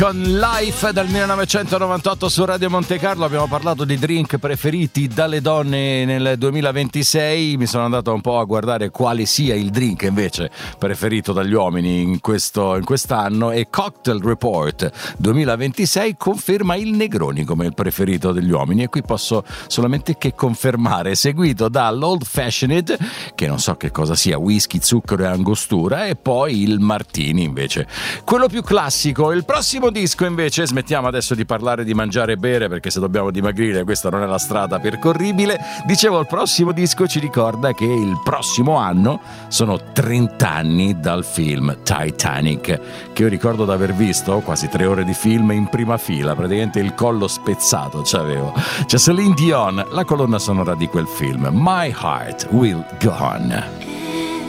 Con Life dal 1998 su Radio Monte Carlo. Abbiamo parlato di drink preferiti dalle donne nel 2026. Mi sono andato un po' a guardare quale sia il drink invece preferito dagli uomini in quest'anno, e Cocktail Report 2026 conferma il Negroni come il preferito degli uomini, e qui posso solamente che confermare, seguito dall'Old Fashioned, che non so che cosa sia, whisky, zucchero e angostura, e poi il Martini invece quello più classico. Il prossimo disco invece, smettiamo adesso di parlare di mangiare e bere, perché se dobbiamo dimagrire questa non è la strada percorribile. Dicevo, il prossimo disco ci ricorda che il prossimo anno sono 30 anni dal film Titanic, che io ricordo di aver visto quasi 3 ore di film in prima fila, praticamente il collo spezzato c'avevo. C'è Celine Dion, la colonna sonora di quel film, My Heart Will Go On.